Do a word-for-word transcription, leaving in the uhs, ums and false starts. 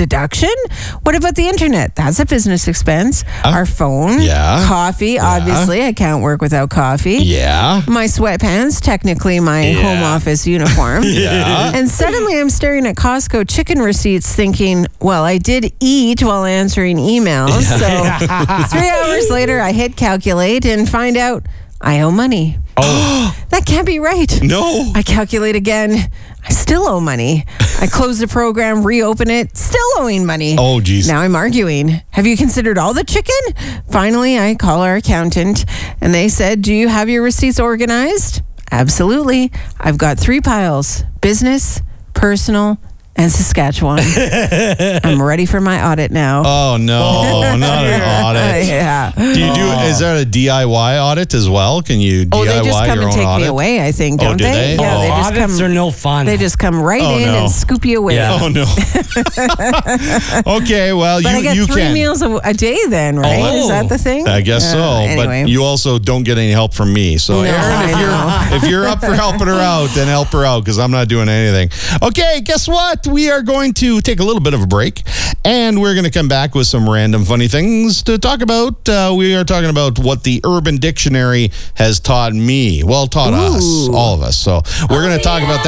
deduction. What about the internet? That's a business expense. Uh, Our phone, yeah. coffee. Yeah. Obviously, I can't work without coffee. Yeah. My sweatpants, technically my Yeah. home office uniform. Yeah. And suddenly I'm staring at Costco chicken receipts thinking, well, I did eat while answering emails. So three hours later, I hit calculate and find out I owe money. Oh. That can't be right. No. I calculate again. I still owe money. I close the program, reopen it, still owing money. Oh, geez. Now I'm arguing. Have you considered all the chicken? Finally, I call our accountant, and they said, do you have your receipts organized? Absolutely. I've got three piles: business, personal, and Saskatchewan. I'm ready for my audit now. Oh, no. Not an audit. Yeah. Do you do, is that a D I Y audit as well? Can you D I Y Oh, they just come your and own take audit? me away, I think, Oh, don't do they? Yeah, Oh, they just Audits come. are no fun. They just come right Oh, in no. and scoop you away. Yeah. Oh, no. Okay, well, But you, I get you three can. meals a, a day then, right? Oh. Is that the thing? I guess Uh, so. Anyway. But you also don't get any help from me. So, No, Aaron, I if you're, know. if you're up for helping her out, then help her out because I'm not doing anything. Okay, guess what? We are going to take a little bit of a break and we're going to come back with some random funny things to talk about. Uh, we are talking about what the Urban Dictionary has taught me. Well, taught us, Ooh. all of us. So, we're going to talk about that.